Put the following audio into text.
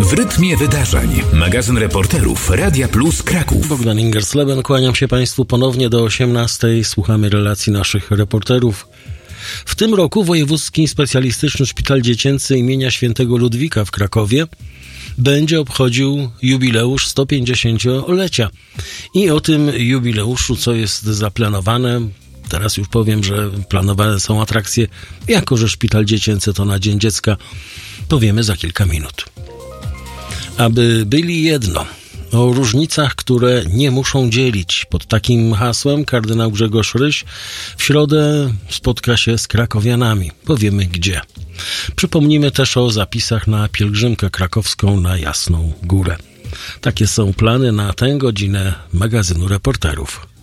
W rytmie wydarzeń. Magazyn reporterów Radia Plus Kraków. Bogdan Ingersleben, kłaniam się Państwu ponownie do 18:00. Słuchamy relacji naszych reporterów. W tym roku Wojewódzki Specjalistyczny Szpital Dziecięcy imienia Świętego Ludwika w Krakowie będzie obchodził jubileusz 150-lecia. I o tym jubileuszu, co jest zaplanowane, teraz już powiem, że planowane są atrakcje, jako że Szpital Dziecięcy to na Dzień Dziecka, powiemy za kilka minut. Aby byli jedno. O różnicach, które nie muszą dzielić. Pod takim hasłem kardynał Grzegorz Ryś w środę spotka się z krakowianami. Powiemy gdzie. Przypomnimy też o zapisach na pielgrzymkę krakowską na Jasną Górę. Takie są plany na tę godzinę magazynu reporterów.